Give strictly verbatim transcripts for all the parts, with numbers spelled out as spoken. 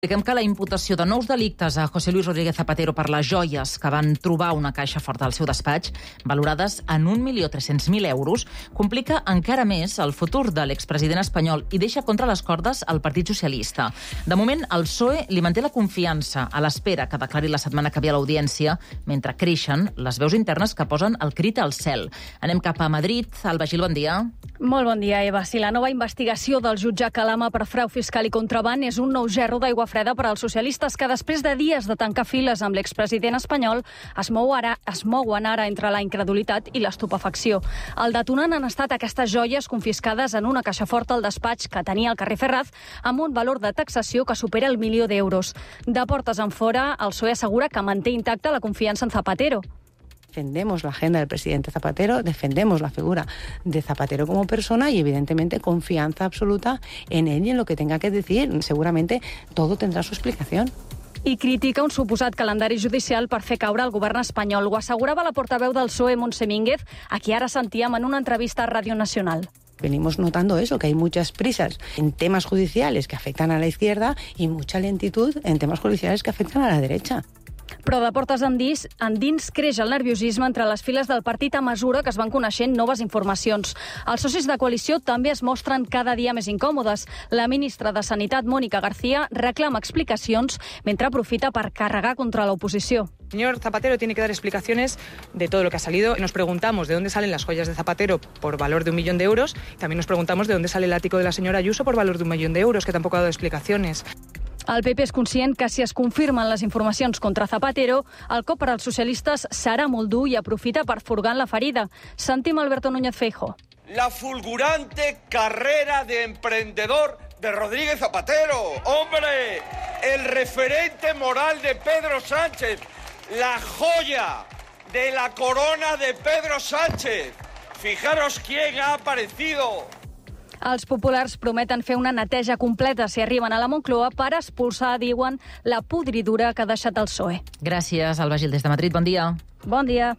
Diguem que la imputació de nous delictes a José Luis Rodríguez Zapatero per les joies que van trobar una caixa forta al seu despatx, valorades en un milió tres-cents mil euros, complica encara més el futur de l'expresident espanyol i deixa contra les cordes el Partit Socialista. De moment, el P S O E li manté la confiança a l'espera que declari la setmana que ve a l'audiència, mentre creixen les veus internes que posen el crit al cel. Anem cap a Madrid. Alba Gil, bon dia. Molt bon dia, Eva. Si la nova investigació del jutge Calama per frau fiscal i contraban és un nou gerro d'aigua freda per als socialistes que després de dies de tancar files amb l'expresident espanyol es, mou ara, es mouen ara entre la incredulitat i l'estupefacció. El detonant han estat aquestes joies confiscades en una caixa forta al despatx que tenia al carrer Ferraz amb un valor de taxació que supera el milió d'euros. De portes en fora, el P S O E assegura que manté intacta la confiança en Zapatero. Defendemos la agenda del presidente Zapatero, defendemos la figura de Zapatero como persona y, evidentemente, confianza absoluta en él y en lo que tenga que decir. Seguramente todo tendrá su explicación. I critica un suposat calendari judicial per fer caure el govern espanyol. Ho assegurava la portaveu del P S O E, Montse Mínguez, a qui ara sentíem en una entrevista a Radio Nacional. Venimos notando eso, que hay muchas prisas en temas judiciales que afectan a la izquierda y mucha lentitud en temas judiciales que afectan a la derecha. Però de portes endins, endins creix el nerviosisme entre les files del partit a mesura que es van coneixent noves informacions. Els socis de coalició també es mostren cada dia més incòmodes. La ministra de Sanitat, Mónica García, reclama explicacions mentre aprofita per carregar contra l'oposició. El señor Zapatero tiene que dar explicaciones de todo lo que ha salido. Nos preguntamos de dónde salen las joyas de Zapatero por valor de un millón de euros. También nos preguntamos de dónde sale el ático de la señora Ayuso por valor de un millón de euros, que tampoco ha dado explicaciones. El P P és conscient que si es confirmen les informacions contra Zapatero, el cop per als socialistes serà molt dur i aprofita per furgar en la ferida. Sentim Alberto Núñez Feijóo. La fulgurante carrera de emprendedor de Rodríguez Zapatero. ¡Hombre! El referente moral de Pedro Sánchez. La joya de la corona de Pedro Sánchez. Fijaros quién ha aparecido. Els populars prometen fer una neteja completa si arriben a la Moncloa per expulsar, diuen, la podridura que ha deixat el P S O E. Gràcies, Alba Gil, des de Madrid. Bon dia. Bon dia.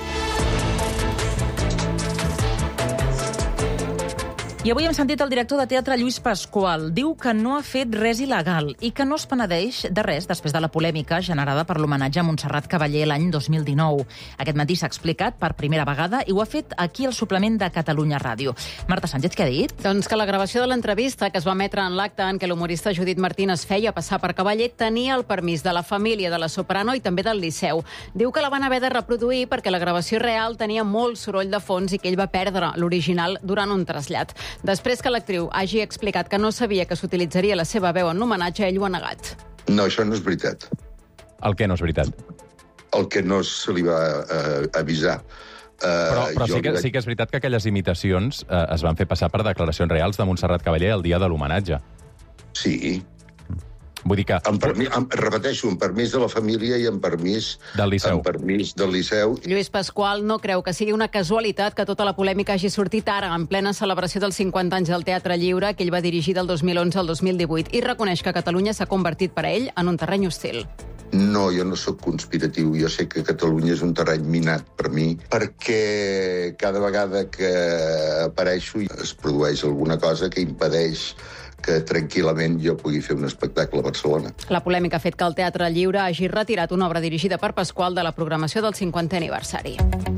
I avui hem sentit el director de teatre, Lluís Pasqual. Diu que no ha fet res il·legal i que no es penedeix de res després de la polèmica generada per l'homenatge a Montserrat Cavaller l'any dos mil dinou. Aquest matí s'ha explicat per primera vegada i ho ha fet aquí al suplement de Catalunya Ràdio. Marta Sánchez, què ha dit? Doncs que la gravació de l'entrevista que es va emetre en l'acte en què l'humorista Judit Martín es feia passar per Cavaller tenia el permís de la família de la soprano i també del Liceu. Diu que la van haver de reproduir perquè la gravació real tenia molt soroll de fons i que ell va perdre l'original durant un trasllat. Després que l'actriu hagi explicat que no sabia que s'utilitzaria la seva veu en l'homenatge, ell ho ha negat. No, això no és veritat. El que no és veritat? El que no se li va uh, avisar. Uh, però però sí, que, vaig... sí que és veritat que aquelles imitacions uh, es van fer passar per declaracions reals de Montserrat Cavaller el dia de l'homenatge. Sí. Vull dir que... Amb permís, amb, repeteixo, amb permís de la família i amb permís del Liceu. Amb permís del Liceu. Lluís Pasqual no creu que sigui una casualitat que tota la polèmica hagi sortit ara, en plena celebració dels cinquanta anys del Teatre Lliure, que ell va dirigir del dos mil onze al dos mil divuit, i reconeix que Catalunya s'ha convertit per a ell en un terreny hostil. No, jo no sóc conspiratiu. Jo sé que Catalunya és un terreny minat per mi, perquè cada vegada que apareixo es produeix alguna cosa que impedeix que tranquil·lament jo pugui fer un espectacle a Barcelona. La polèmica ha fet que el Teatre Lliure hagi retirat una obra dirigida per Pasqual de la programació del cinquantè aniversari.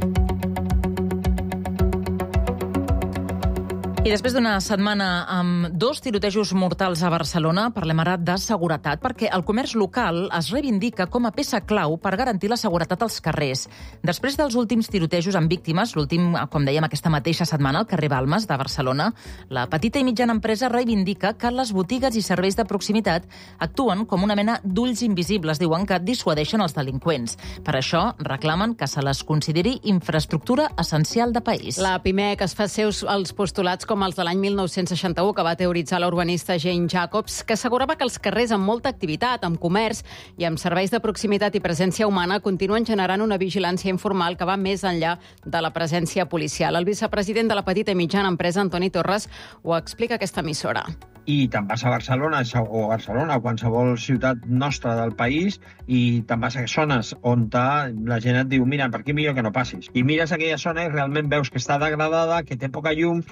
I després d'una setmana amb dos tirotejos mortals a Barcelona, parlem ara de seguretat, perquè el comerç local es reivindica com a peça clau per garantir la seguretat als carrers. Després dels últims tirotejos amb víctimes, l'últim, com dèiem, aquesta mateixa setmana al carrer Balmes de Barcelona, la petita i mitjana empresa reivindica que les botigues i serveis de proximitat actuen com una mena d'ulls invisibles, diuen, que dissuadeixen els delinqüents. Per això reclamen que se les consideri infraestructura essencial de país. La Pimec es fa seus els postulats com els de l'any mil nou-cents seixanta-u que va teoritzar l'urbanista Jane Jacobs, que assegurava que els carrers amb molta activitat, amb comerç i amb serveis de proximitat i presència humana continuen generant una vigilància informal que va més enllà de la presència policial. El vicepresident de la petita i mitjana empresa, Antoni Torres, ho explica a aquesta emissora. I te'n vas a Barcelona o a Barcelona o qualsevol ciutat nostra del país i te'n vas a zones on la gent et diu mira, per aquí millor que no passis. I mires aquella zona i realment veus que està degradada, que té poca llum, que no té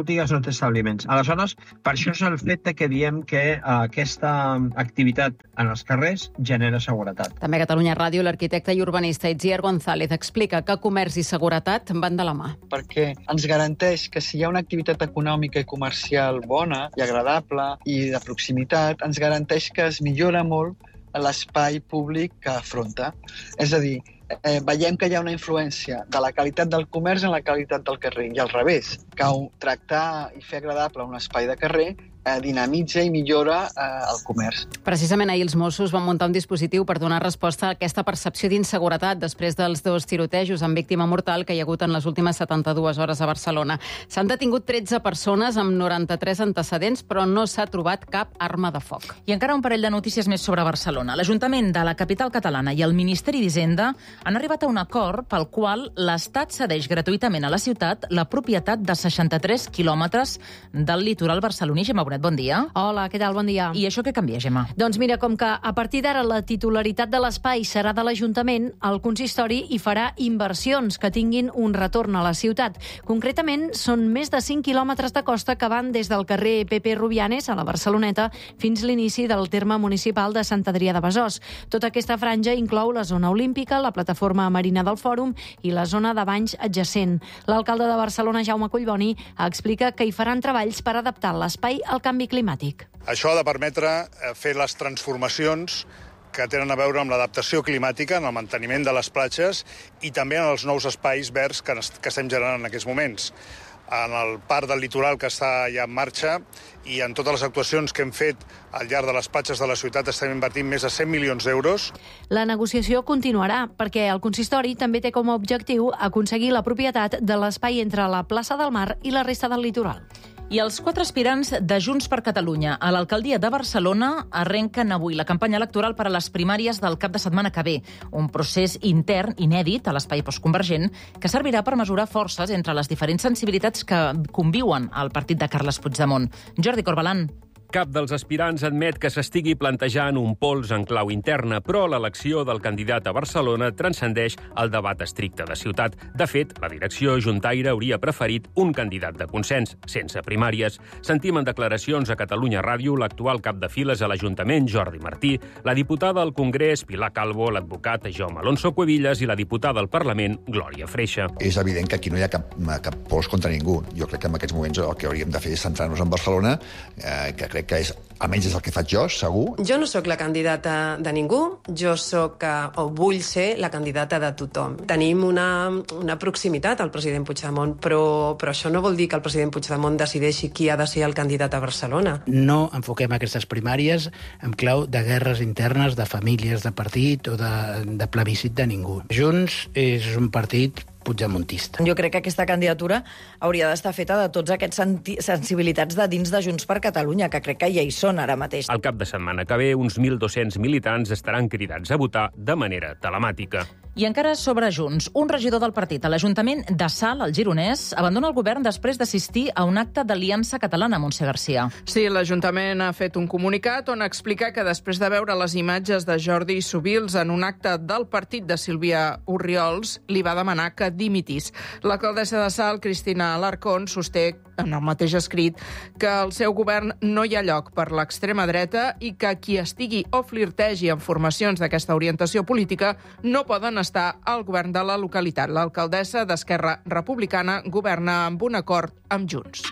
botigues, no té establiments. Aleshores, per això és el fet que diem que aquesta activitat en els carrers genera seguretat. També a Catalunya Ràdio, l'arquitecte i urbanista Itziar González explica que comerç i seguretat van de la mà. Perquè ens garanteix que si hi ha una activitat econòmica i comercial bona i agradable i de proximitat, ens garanteix que es millora molt l'espai públic que afronta. És a dir, eh, veiem que hi ha una influència de la qualitat del comerç en la qualitat del carrer, i al revés, que tractar i fer agradable un espai de carrer eh, dinamitza i millora eh, el comerç. Precisament ahir els Mossos van muntar un dispositiu per donar resposta a aquesta percepció d'inseguretat després dels dos tirotejos amb víctima mortal que hi ha hagut en les últimes setanta-dues hores a Barcelona. S'han detingut tretze persones amb noranta-tres antecedents, però no s'ha trobat cap arma de foc. I encara un parell de notícies més sobre Barcelona. L'Ajuntament de la capital catalana i el Ministeri d'Hisenda han arribat a un acord pel qual l'Estat cedeix gratuïtament a la ciutat la propietat de seixanta-tres quilòmetres del litoral barceloní. Gemma Bonet, bon dia. Hola, què tal? Bon dia. I això què canvia, Gemma? Doncs mira, com que a partir d'ara la titularitat de l'espai serà de l'Ajuntament, el consistori hi farà inversions que tinguin un retorn a la ciutat. Concretament, són més de cinc quilòmetres de costa que van des del carrer Pepe Rubianes, a la Barceloneta, fins l'inici del terme municipal de Sant Adrià de Besòs. Tota aquesta franja inclou la zona olímpica, la plataforma marina del Fòrum i la zona de banys adjacent. L'alcalde de Barcelona, Jaume Collboni, explica que hi faran treballs per adaptar l'espai al canvi climàtic. Això ha de permetre fer les transformacions que tenen a veure amb l'adaptació climàtica, en el manteniment de les platges i també en els nous espais verds que, que estem generant en aquests moments. En el parc del litoral que està ja en marxa i en totes les actuacions que hem fet al llarg de les platges de la ciutat estem invertint més de cent milions d'euros. La negociació continuarà perquè el consistori també té com a objectiu aconseguir la propietat de l'espai entre la plaça del Mar i la resta del litoral. I els quatre aspirants de Junts per Catalunya a l'alcaldia de Barcelona arrenquen avui la campanya electoral per a les primàries del cap de setmana que ve, un procés intern inèdit a l'espai postconvergent que servirà per mesurar forces entre les diferents sensibilitats que conviuen al partit de Carles Puigdemont. Jordi Corbalan. Cap dels aspirants admet que s'estigui plantejant un pols en clau interna, però l'elecció del candidat a Barcelona transcendeix el debat estricte de ciutat. De fet, la direcció juntaire hauria preferit un candidat de consens, sense primàries. Sentim en declaracions a Catalunya Ràdio l'actual cap de files a l'Ajuntament, Jordi Martí, la diputada al Congrés, Pilar Calvo, l'advocat Jaume Alonso Cuevillas i la diputada al Parlament, Glòria Freixa. És evident que aquí no hi ha cap, cap pols contra ningú. Jo crec que en aquests moments el que hauríem de fer és centrar-nos en Barcelona, eh, que crec que és, almenys és el que faig jo, segur. Jo no sóc la candidata de ningú, jo sóc, o vull ser, la candidata de tothom. Tenim una, una proximitat al president Puigdemont, però, però això no vol dir que el president Puigdemont decideixi qui ha de ser el candidat a Barcelona. No enfoquem aquestes primàries en clau de guerres internes, de famílies, de partit o de, de plebiscit de ningú. Junts és un partit puigdemontista. Jo crec que aquesta candidatura hauria d'estar feta de tots aquests sensibilitats de dins de Junts per Catalunya, que crec que ja hi són ara mateix. Al cap de setmana que ve, uns mil dos-cents militants estaran cridats a votar de manera telemàtica. I encara sobre Junts, un regidor del partit a l'Ajuntament de Salt, al Gironès, abandona el govern després d'assistir a un acte d'Aliança Catalana, Montse Garcia. Sí, l'Ajuntament ha fet un comunicat on explica que després de veure les imatges de Jordi Subils en un acte del partit de Sílvia Orriols, li va demanar que dimitís. L'alcaldessa de Salt, Cristina Alarcón, sosté en el mateix escrit que al seu govern no hi ha lloc per l'extrema dreta i que qui estigui o flirtegi amb formacions d'aquesta orientació política no poden estar al govern de la localitat. L'alcaldessa d'Esquerra Republicana governa amb un acord amb Junts.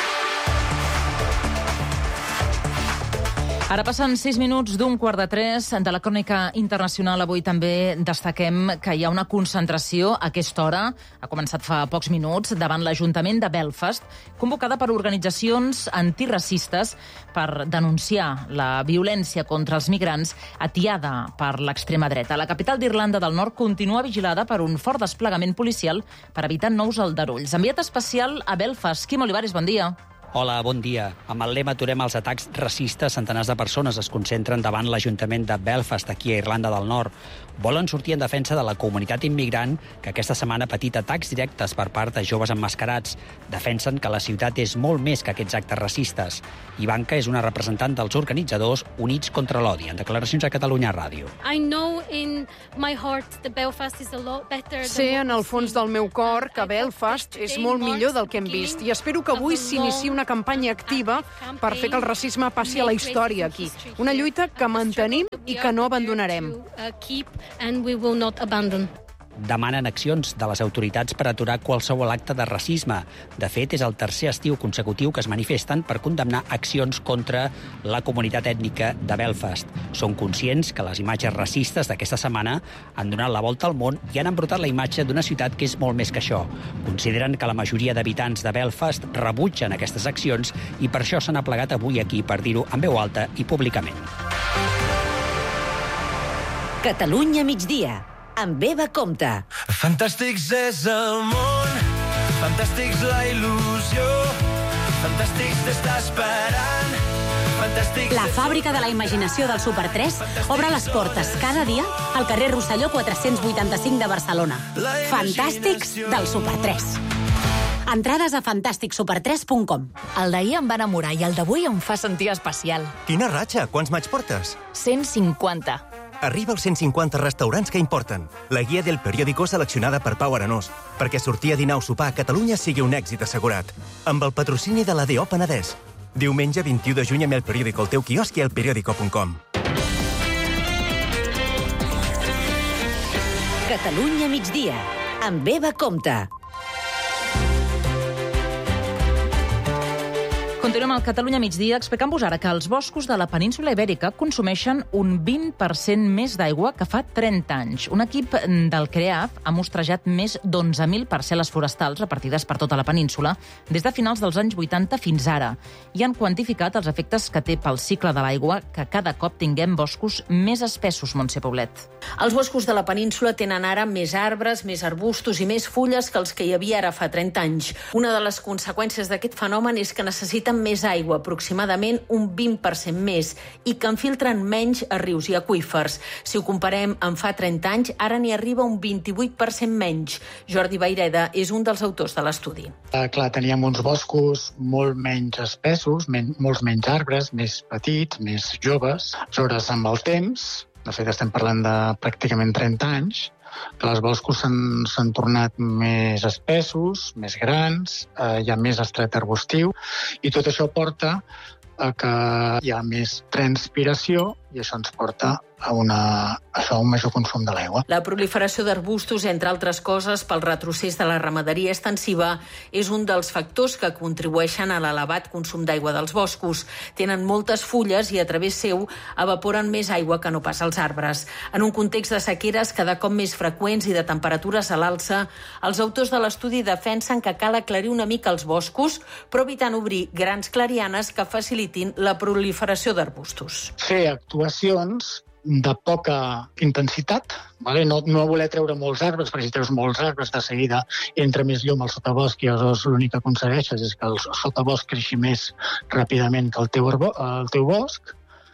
Ara passen sis minuts d'un quart de tres de la crònica internacional. Avui també destaquem que hi ha una concentració a aquesta hora, ha començat fa pocs minuts, davant l'Ajuntament de Belfast, convocada per organitzacions antiracistes per denunciar la violència contra els migrants atiada per l'extrema dreta. La capital d'Irlanda del Nord continua vigilada per un fort desplegament policial per evitar nous aldarulls. Enviat especial a Belfast, Quim Olivares, bon dia. Hola, bon dia. Amb el lema Aturem els atacs racistes, centenars de persones es concentren davant l'Ajuntament de Belfast, aquí a Irlanda del Nord. Volen sortir en defensa de la comunitat immigrant que aquesta setmana ha patit atacs directes per part de joves emmascarats. Defensen que la ciutat és molt més que aquests actes racistes. Ivanka és una representant dels organitzadors Units contra l'Odi, en declaracions a Catalunya Ràdio. Sé en el fons del meu cor que Belfast és molt millor del que hem vist i espero que avui s'iniciï una campanya activa per fer que el racisme passi a la història aquí. Una lluita que mantenim i que no abandonarem. Demanen accions de les autoritats per aturar qualsevol acte de racisme. De fet, és el tercer estiu consecutiu que es manifesten per condemnar accions contra la comunitat ètnica de Belfast. Són conscients que les imatges racistes d'aquesta setmana han donat la volta al món i han embrutat la imatge d'una ciutat que és molt més que això. Consideren que la majoria d'habitants de Belfast rebutgen aquestes accions i per això s'han aplegat avui aquí per dir-ho en veu alta i públicament. Catalunya migdia, amb Eva Comte. Fantàstics és el món, fantàstics la il·lusió, fantàstics t'està esperant, fantàstics... La fàbrica de la imaginació del Super tres obre les portes cada dia al carrer Rosselló quatre-cents vuitanta-cinc de Barcelona. Fantàstics del Super tres. Entrades a fantàstic super tres punt com. El d'ahir em va enamorar i el d'avui em fa sentir especial. Quina ratxa! Quants maig portes? cent cinquanta. Arriba als cent cinquanta restaurants que importen. La guia del periòdico seleccionada per Pau Arenós, perquè sortir a dinar o sopar a Catalunya sigui un èxit assegurat. Amb el patrocini de l'A D O Penedès. Diumenge vint-i-u de juny amb el periòdico al teu quiosc i al periòdico punt com. Catalunya migdia, amb Eva Comte. Continuem al Catalunya migdia explicant-vos ara que els boscos de la península Ibèrica consumeixen un vint per cent més d'aigua que fa trenta anys. Un equip del CREAF ha mostrejat més d'onze mil parcel·les forestals repartides per tota la península des de finals dels anys vuitanta fins ara i han quantificat els efectes que té pel cicle de l'aigua que cada cop tinguem boscos més espessos, Montse Poblet. Els boscos de la península tenen ara més arbres, més arbustos i més fulles que els que hi havia ara fa trenta anys. Una de les conseqüències d'aquest fenomen és que necessiten més aigua, aproximadament un vint per cent més, i que en filtren menys a rius i aqüífers. Si ho comparem amb fa trenta anys, ara n'hi arriba un vint-i-vuit per cent menys. Jordi Vayreda és un dels autors de l'estudi. Uh, clar, teníem uns boscos molt menys espessos, men molts menys arbres, més petits, més joves. Aleshores, amb el temps, de fet estem parlant de pràcticament trenta anys, que els boscos s'han tornat més espessos, més grans, eh, hi ha més estret arbustiu, i tot això porta a que hi ha més transpiració i això ens porta a, una, a un major consum de l'aigua. La proliferació d'arbustos, entre altres coses, pel retrocés de la ramaderia extensiva, és un dels factors que contribueixen a l'elevat consum d'aigua dels boscos. Tenen moltes fulles i a través seu evaporen més aigua que no pas els arbres. En un context de sequeres cada cop més freqüents i de temperatures a l'alça, els autors de l'estudi defensen que cal aclarir una mica els boscos, però evitant obrir grans clarianes que facilitin la proliferació d'arbustos. Fer actuacions de poca intensitat, vale? no, no voler treure molts arbres, perquè si treus molts arbres de seguida entra més llum al sotabosc i aleshores l'únic que aconsegueixes és que el sotabosc creixi més ràpidament que el teu, arbo, el teu bosc,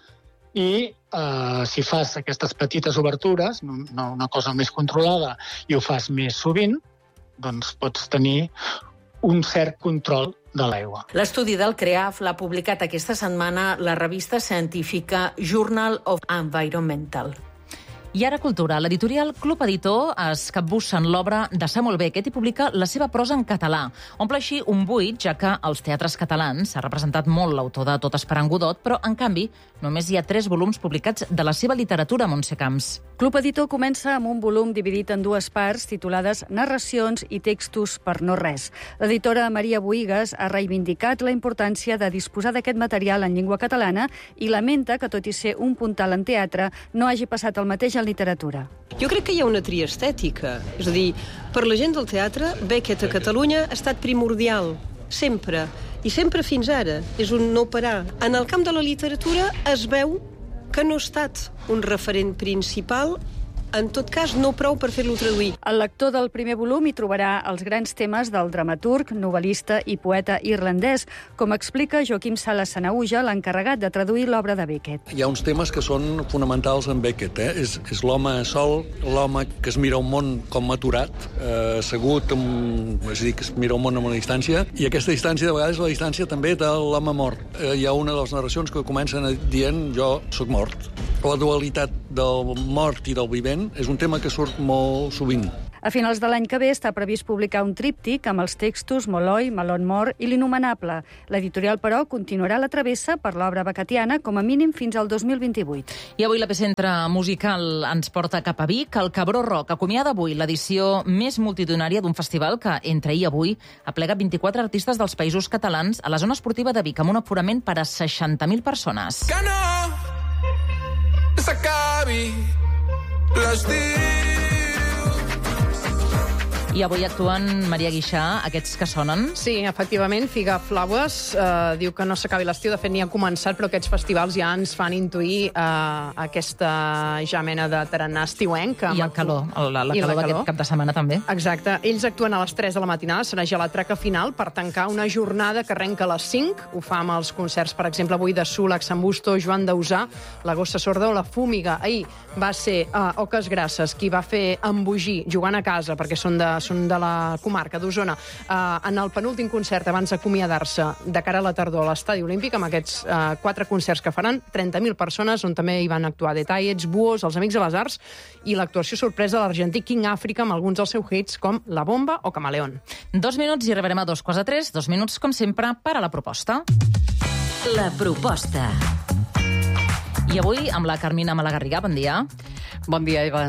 i eh, si fas aquestes petites obertures, no, una cosa més controlada, i ho fas més sovint, doncs pots tenir un cert control de l'aigua. L'estudi del CREAF l'ha publicat aquesta setmana la revista científica Journal of Environmental. I ara cultura. L'editorial Club Editor es capbussa en l'obra de Samuel Beckett i publica la seva prosa en català. Omple així un buit, ja que als teatres catalans s'ha representat molt l'autor de Tot esperant Godot, però, en canvi, només hi ha tres volums publicats de la seva literatura, Montse Camps. Club Editor comença amb un volum dividit en dues parts titulades Narracions i textos per no res. L'editora Maria Boïgues ha reivindicat la importància de disposar d'aquest material en llengua catalana i lamenta que, tot i ser un puntal en teatre, no hagi passat el mateix en literatura. Jo crec que hi ha una tria estètica. És a dir, per la gent del teatre, Beckett a Catalunya ha estat primordial, sempre, i sempre fins ara. És un no parar. En el camp de la literatura es veu que no ha estat un referent principal en tot cas, no prou per fer-lo traduir. Al lector del primer volum hi trobarà els grans temes del dramaturg, novel·lista i poeta irlandès, com explica Joaquim Sala Sanauja, l'encarregat de traduir l'obra de Beckett. Hi ha uns temes que són fonamentals en Beckett. Eh? És, és l'home sol, l'home que es mira un món com aturat, eh, assegut, amb, és a dir, que es mira un món amb una distància, i aquesta distància, de vegades, la distància també de l'home mort. Eh, hi ha una de les narracions que comencen dient jo sóc mort. La dualitat del mort i del vivent és un tema que surt molt sovint. A finals de l'any que ve està previst publicar un tríptic amb els textos Moloi, Malon Mor i l'Innomenable. L'editorial, però, continuarà la travessa per l'obra beckettiana com a mínim fins al dos mil vint-i-vuit. I avui l'epicentre musical ens porta cap a Vic. El Cabró Rock acomiada avui l'edició més multitudinària d'un festival que, entre ahir i avui, aplega vint-i-quatre artistes dels països catalans a la zona esportiva de Vic, amb un aforament per a seixanta mil persones. Que no s'acabi l'estiu. I avui actuen Maria Guixà, aquests que sonen. Sí, efectivament, Figa Flowers eh, diu que no s'acabi l'estiu, de fet ni ha començat, però aquests festivals ja ens fan intuir eh, aquesta ja mena de tarannà estiuenc. I el calor, la, la calor d'aquest cap de setmana també. Exacte. Ells actuen a les tres de la matinada, serà ja la traca final per tancar una jornada que arrenca a les cinc. Ho fa amb els concerts, per exemple, avui de Sulac, Sambusto, Joan Dausà, la Gossa Sorda o la Fúmiga. Ahir va ser eh, Oques Grasses qui va fer embogir jugant a casa, perquè són de són de la comarca d'Osona, eh, en el penúltim concert abans d'acomiadar-se de cara a la tardor a l'Estadi Olímpic, amb aquests eh, quatre concerts que faran, trenta mil persones, on també hi van actuar Detallets, Buos, Els Amics de les Arts, i l'actuació sorpresa de l'argentí King Africa amb alguns dels seus hits com La Bomba o Camaleón. Dos minuts i arribarem a dos quarts de tres, dos minuts, com sempre, per a la proposta. La proposta. I avui amb la Carmina Malagarriga, bon dia. Bon dia, Eva.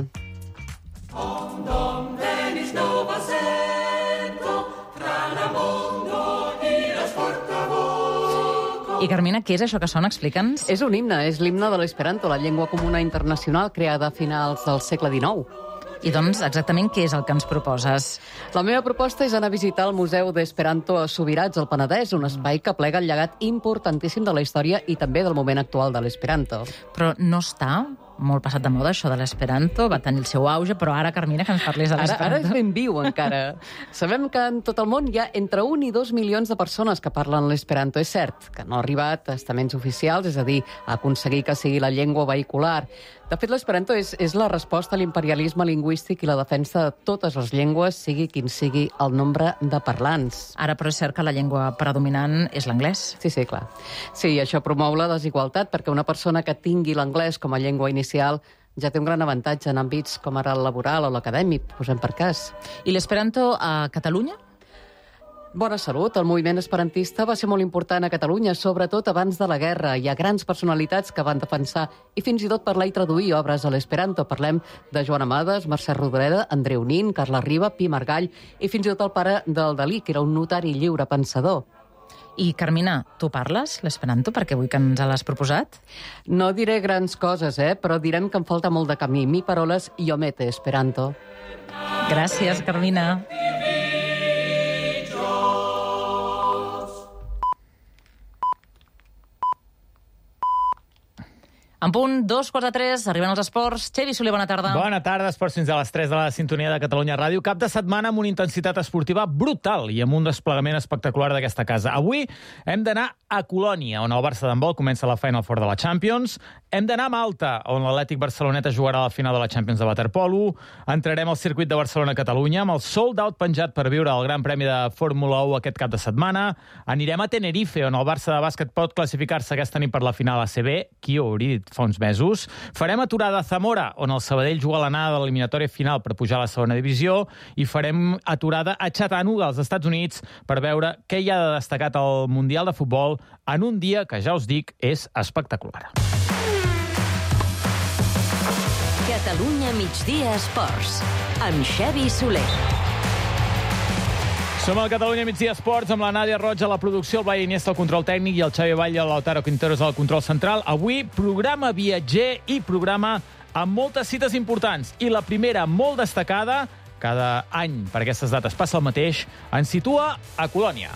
I Carmina, què és això que sona? Explica'ns. És un himne, és l'himne de l'Esperanto, la llengua comuna internacional creada a finals del segle dinou. I doncs, exactament què és el que ens proposes? La meva proposta és anar a visitar el Museu d'Esperanto a Subirats, al Penedès, un espai que plega el llegat importantíssim de la història i també del moment actual de l'Esperanto. Però no està molt passat de moda, això de l'Esperanto, va tenir el seu auge, però ara, Carmina, que ens parlis de l'Esperanto. Ara, ara és ben viu, encara. Sabem que en tot el món hi ha entre un i dos milions de persones que parlen l'Esperanto. És cert que no ha arribat a estaments oficials, és a dir, a aconseguir que sigui la llengua vehicular. De fet, l'Esperanto és, és la resposta a l'imperialisme lingüístic i la defensa de totes les llengües, sigui quin sigui el nombre de parlants. Ara, però és cert que la llengua predominant és l'anglès. Sí, sí, clar. Sí, això promou la desigualtat, perquè una persona que tingui l'anglès com a llengua inicial ja té un gran avantatge en àmbits com ara el laboral o l'acadèmic, posem per cas. I l'Esperanto a Catalunya? Bona salut. El moviment esperantista va ser molt important a Catalunya, sobretot abans de la guerra. Hi ha grans personalitats que van defensar i fins i tot parlar i traduir obres a l'Esperanto. Parlem de Joan Amades, Mercè Rodoreda, Andreu Nin, Carles Riba, Pi Margall i fins i tot el pare del Dalí, que era un notari lliure pensador. I, Carmina, tu parles l'Esperanto perquè avui que ens l'has proposat? No diré grans coses, eh? Però direm que em falta molt de camí. Mi paroles io mete Esperanto. Gràcies, Carmina. En punt, dos quarts de tres, arriben els esports. Xevi Soler, bona tarda. Bona tarda, esports fins a les tres de la sintonia de Catalunya Ràdio. Cap de setmana amb una intensitat esportiva brutal i amb un desplegament espectacular d'aquesta casa. Avui hem d'anar a Colònia, on el Barça d'handbol comença la Final Four de la Champions. Hem d'anar a Malta, on l'Atlètic Barceloneta jugarà a la final de la Champions de waterpolo. Entrarem al circuit de Barcelona-Catalunya amb el sold out penjat per viure el Gran Premi de Fórmula u aquest cap de setmana. Anirem a Tenerife, on el Barça de bàsquet pot classificar-se aquesta nit per la final A C B. Qui ho hauria dit fa uns mesos? Farem aturada a Zamora, on el Sabadell juga l'anada de l'eliminatòria final per pujar a la segona divisió, i farem aturada a Chattanooga, als Estats Units, per veure què hi ha de destacat al Mundial de Futbol en un dia que, ja us dic, és espectacular. Catalunya Migdia Esports, amb Xevi Soler. Som al Catalunya Migdia Esports amb la Nàdia Roig a la producció, el Blai Iniesta al control tècnic i el Xavi Vall i el Lautaro Quinteros al control central. Avui, programa viatger i programa amb moltes cites importants. I la primera, molt destacada, cada any per aquestes dates passa el mateix, ens situa a Colònia.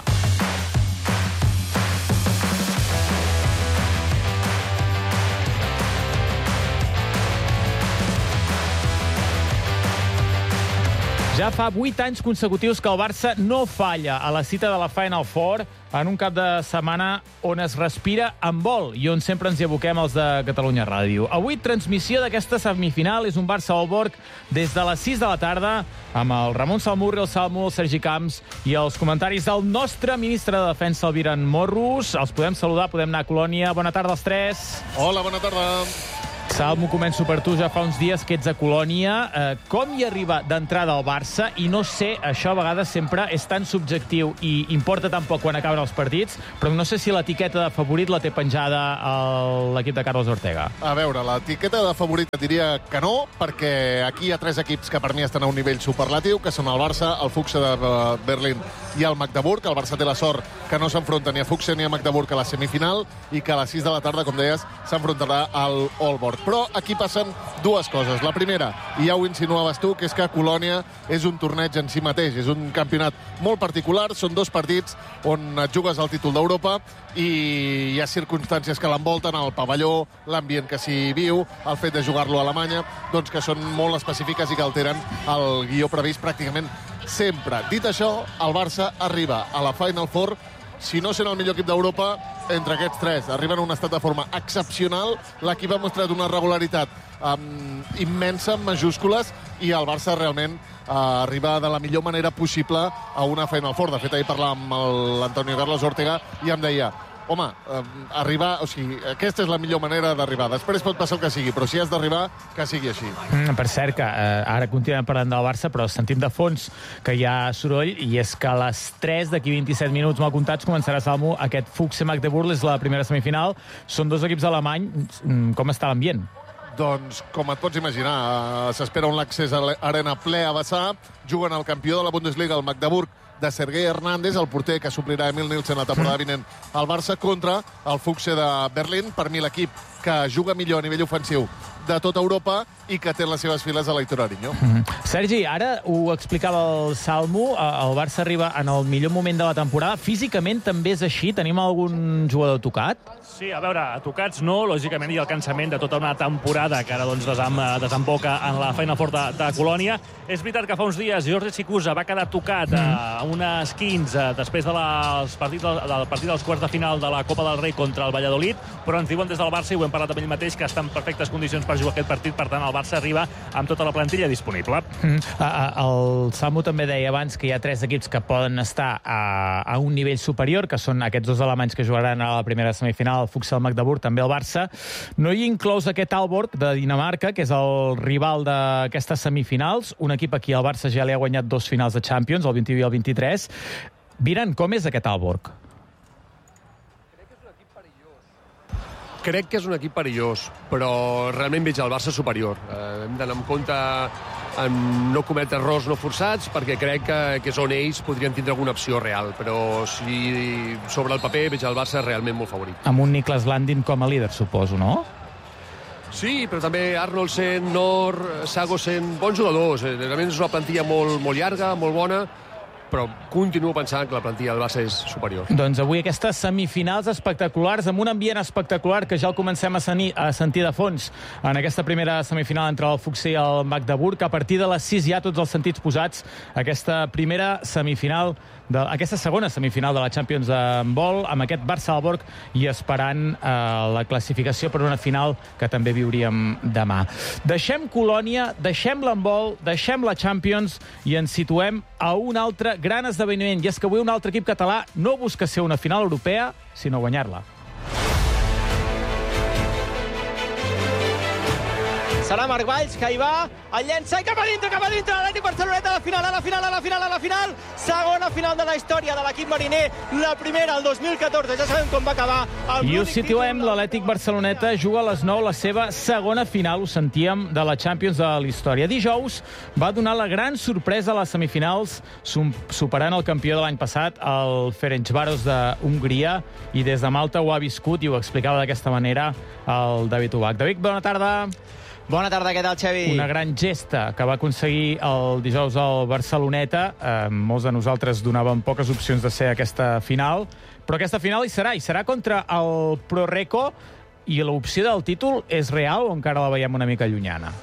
Ja fa vuit anys consecutius que el Barça no falla a la cita de la Final Four en un cap de setmana on es respira amb vol i on sempre ens hi aboquem els de Catalunya Ràdio. Avui, transmissió d'aquesta semifinal és un Barça-Aalborg des de les sis de la tarda amb el Ramon Salmurri, el Salmo, el Sergi Camps i els comentaris del nostre ministre de Defensa, el Viran Morros. Els podem saludar, podem anar a Colònia. Bona tarda als tres. Hola, bona tarda. Salmo, començo per tu. Ja fa uns dies que ets a Colònia. Eh, com hi arriba d'entrada al Barça? I no sé, això a vegades sempre és tan subjectiu i importa tan poc quan acaben els partits, però no sé si l'etiqueta de favorit la té penjada l'equip de Carlos Ortega. A veure, l'etiqueta de favorit diria que no, perquè aquí hi ha tres equips que per mi estan a un nivell superlatiu, que són el Barça, el Fuchse de Berlín i el Magdeburg. El Barça té la sort que no s'enfronta ni a Fuchse ni a Magdeburg a la semifinal i que a les sis de la tarda, com deies, s'enfrontarà al Aalborg. Però aquí passen dues coses. La primera, i ja ho insinuaves tu, que és que Colònia és un torneig en si mateix, és un campionat molt particular, són dos partits on et jugues el títol d'Europa i hi ha circumstàncies que l'envolten, el pavelló, l'ambient que s'hi viu, el fet de jugar-lo a Alemanya, doncs que són molt específiques i que alteren el guió previst pràcticament sempre. Dit això, el Barça arriba a la Final Four, si no sent el millor equip d'Europa, entre aquests tres. Arriben en un estat de forma excepcional. L'equip ha mostrat una regularitat um, immensa, en majúscules, i el Barça realment uh, arriba de la millor manera possible a una Final Four. De fet, ahir parlàvem amb l'Antonio Carlos Ortega i em deia: home, eh, arribar, o sigui, aquesta és la millor manera d'arribar. Després pot passar el que sigui, però si has d'arribar, que sigui així. Mm, per cert, que eh, ara continuem parlant del Barça, però sentim de fons que hi ha soroll, i és que a les tres d'aquí vint-i-set minuts mal comptats començarà, Salmo, aquest Fuchse-Magdeburg, és la primera semifinal. Són dos equips alemanys. Com està l'ambient? Doncs, com et pots imaginar, eh, s'espera un l'accés a l'arena ple a vessar. Juguen el campió de la Bundesliga, el Magdeburg, de Sergei Hernández, el porter que suplirà Emil Nielsen la temporada vinent al Barça, contra el Fuchse de Berlín. Per mi l'equip que juga millor a nivell ofensiu de tota Europa i que té les seves files a l'Aitor Ariño. Mm-hmm. Sergi, ara ho explicava el Salmo, el Barça arriba en el millor moment de la temporada. Físicament també és així? Tenim algun jugador tocat? Sí, a veure, tocats no, lògicament, i el cansament de tota una temporada que ara doncs, desem, desemboca en la Final Four de, de Colònia. És veritat que fa uns dies Jorge Sikusa va quedar tocat mm. a unes quinze després de les partits, del partit dels quarts de final de la Copa del Rei contra el Valladolid, però ens diuen des del Barça, i ho hem parlat amb ell mateix, que està en perfectes condicions per jugar aquest partit. Per tant, el Barça arriba amb tota la plantilla disponible. Mm. El Salmo també deia abans que hi ha tres equips que poden estar a, a un nivell superior, que són aquests dos alemanys que jugaran a la primera semifinal, el Fuchse, el Magdeburg, també el Barça. No hi inclous aquest Aalborg de Dinamarca, que és el rival d'aquestes semifinals, un equip aquí al Barça ja li ha guanyat dos finals de Champions, el vint-i-u i el vint-i-tres. Viran, com és aquest Aalborg? Crec que és un equip perillós, però realment veig el Barça superior. Eh, hem d'anar amb compte en no cometre errors no forçats, perquè crec que, que és on ells podrien tindre alguna opció real, però si sobre el paper veig el Barça realment molt favorit. Amb un Niklas Landin com a líder, suposo, no? Sí, però també Arnoldsen, Nor, Sagosen, bons jugadors. Realment és una plantilla molt, molt llarga, molt bona, però continuo pensant que la plantilla del Barça és superior. Doncs avui aquestes semifinals espectaculars, amb un ambient espectacular que ja el comencem a, senir, a sentir de fons en aquesta primera semifinal entre el Fuchse i el Magdeburg. A partir de les sis ja tots els sentits posats, aquesta primera semifinal, de, aquesta segona semifinal de la Champions de handbol, amb aquest Barça-Aalborg i esperant eh, la classificació per una final que també viuríem demà. Deixem Colònia, deixem l'handbol, deixem la Champions i ens situem a un altre gran esdeveniment, i és que avui un altre equip català no busca ser una final europea, sinó guanyar-la. Serà Marc Valls, que hi va, el llença i cap a dintre, cap a dintre, l'Atlètic Barceloneta a la final, a la final, a la final, a la final, segona final de la història de l'equip mariner, la primera, el dos mil catorze, ja sabem com va acabar. I ho situem, l'Atlètic Barceloneta juga a les nou la seva segona final, ho sentíem, de la Champions de la història. Dijous va donar la gran sorpresa a les semifinals, superant el campió de l'any passat, el Ferencváros d'Hongria, i des de Malta ho ha viscut i ho explicava d'aquesta manera el David Ubach. David, bona tarda. Bona tarda, què tal, Xavi? Una gran gesta que va aconseguir el dijous al Barceloneta. Eh, molts de nosaltres donàvem poques opcions de ser aquesta final, però aquesta final hi serà, i serà contra el ProReco, i l'opció del títol és real o encara la veiem una mica llunyana?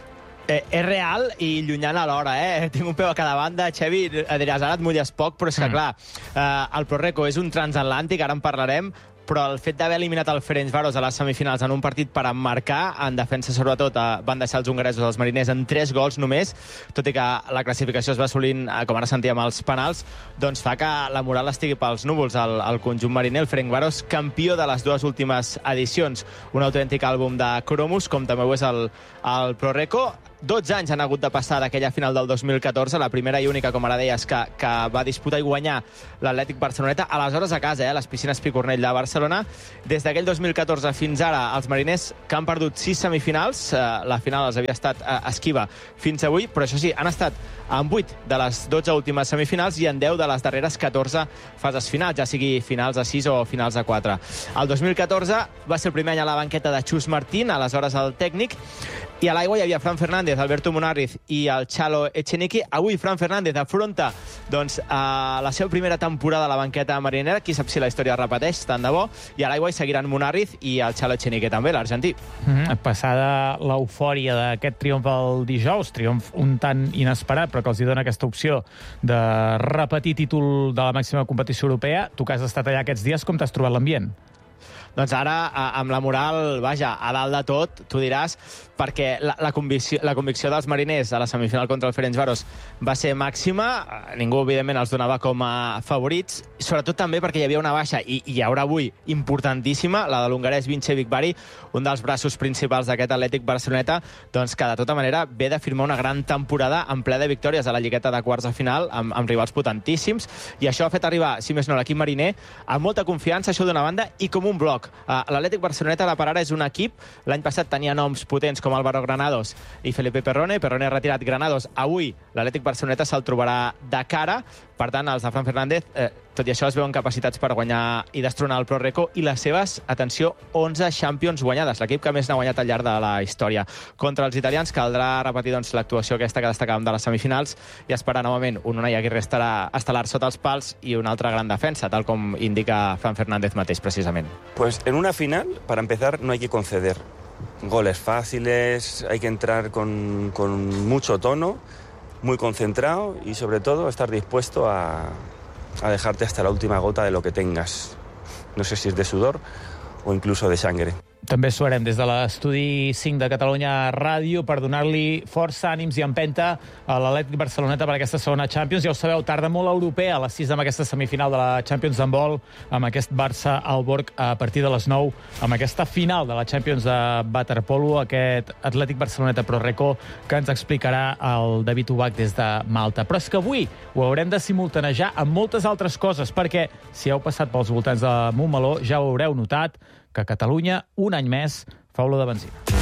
Eh, és real i llunyant alhora, eh? Tinc un peu a cada banda. Xevi, diràs, ara et mulles poc, però és que, mm. clar, eh, el ProReco és un transatlàntic, ara en parlarem, però el fet d'haver eliminat el Ferencváros a les semifinals en un partit per emmarcar, en defensa sobretot, eh, van deixar els hongaresos, els mariners, en tres gols només, tot i que la classificació es va assolint, eh, com ara sentíem, els penals, doncs fa que la moral estigui pels núvols al, al conjunt mariner. El Ferencváros, campió de les dues últimes edicions, un autèntic àlbum de cromos, com també ho és el, el ProReco. dotze anys han hagut de passar d'aquella final del dos mil catorze, la primera i única, com ara deies, que, que va disputar i guanyar l'Atlètic Barceloneta, aleshores a casa, eh, a les piscines Picornell de Barcelona. Des d'aquell dos mil catorze fins ara, els mariners que han perdut sis semifinals, eh, la final els havia estat eh, esquiva fins avui, però això sí, han estat en vuit de les dotze últimes semifinals i en deu de les darreres catorze fases finals, ja sigui finals a sis o finals a quatre. El dos mil catorze va ser el primer any a la banqueta de Chus Martín, aleshores el tècnic, i a l'aigua hi havia Fran Fernández, Alberto Munarriz i el Chalo Echenique. Avui Fran Fernández afronta doncs, a la seva primera temporada a la banqueta marinera. Qui sap si la història es repeteix, tant de bo. I a l'aigua hi seguiran Munarriz i el Chalo Echenique també, l'argentí. Mm-hmm. Passada l'eufòria d'aquest triomf el dijous, triomf un tant inesperat, però que els hi dona aquesta opció de repetir títol de la màxima competició europea, tu que has estat allà aquests dies, com t'has trobat l'ambient? Doncs ara, amb la moral, vaja, a dalt de tot, tu diràs, perquè la, la, convicció, la convicció dels mariners a la semifinal contra el Ferencváros va ser màxima, ningú, evidentment, els donava com a favorits, sobretot també perquè hi havia una baixa, i hi haurà avui, importantíssima, la de l'hongarès Vince Vikbari, un dels braços principals d'aquest Atlètic Barceloneta, doncs que de tota manera ve de firmar una gran temporada en ple de victòries a la lligueta de quarts de final, amb, amb rivals potentíssims, i això ha fet arribar, si més no, l'equip mariner, amb molta confiança, això d'una banda, i com un bloc. L'Atlètic Barceloneta, la per ara, és un equip, l'any passat tenia noms potents com Álvaro Granados i Felipe Perrone, Perrone ha retirat Granados, avui l'Atlètic Barceloneta se'l trobarà de cara, per tant, els de Fran Fernández, eh, tot i això, es veuen capacitats per guanyar i destronar el ProReco, i les seves, atenció, onze Champions guanyades, l'equip que més n'ha guanyat al llarg de la història. Contra els italians caldrà repetir doncs, l'actuació aquesta que destacàvem de les semifinals i esperar novament un Unai Aguirre estarà estel·lar sota els pals i una altra gran defensa, tal com indica Fran Fernández mateix, precisament. Pues en una final, para empezar, no hay que conceder goles fáciles, hay que entrar con, con mucho tono, muy concentrado y sobre todo estar dispuesto a, a dejarte hasta la última gota de lo que tengas. No sé si es de sudor o incluso de sangre. També suarem des de l'estudi cinc de Catalunya Ràdio per donar-li força, ànims i empenta a l'Atlètic Barceloneta per aquesta segona Champions. Ja ho sabeu, tarda molt europea, a les sis amb aquesta semifinal de la Champions d'handbol, amb aquest Barça-Alborg a partir de les nou, amb aquesta final de la Champions de waterpolo, aquest Atlètic Barceloneta ProReco que ens explicarà el David Ubach des de Malta. Però és que avui ho haurem de simultanejar amb moltes altres coses, perquè si heu passat pels voltants de Montmeló ja ho haureu notat, que a Catalunya, un any més, fa olor de benzina.